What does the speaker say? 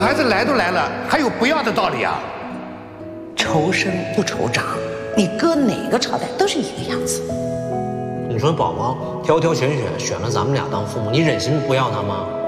孩子来都来了，还有不要的道理啊？ 仇生不仇长，你搁哪个朝代都是一个样子。 你说宝宝挑挑选选选了咱们俩当父母，你忍心不要他吗？